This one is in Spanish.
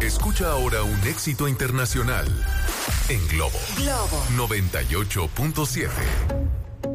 Escucha ahora un éxito internacional en Globo 98.7.